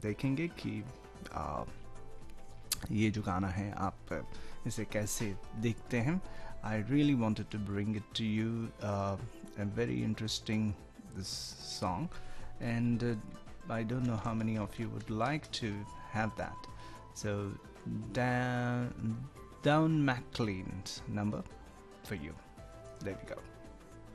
देखेंगे कि ये जो गाना है आप इसे कैसे देखते हैं. I really wanted to bring it to you, a very interesting this song, and I don't know how many of you would like to have that. So down McLean's number for you. There we go.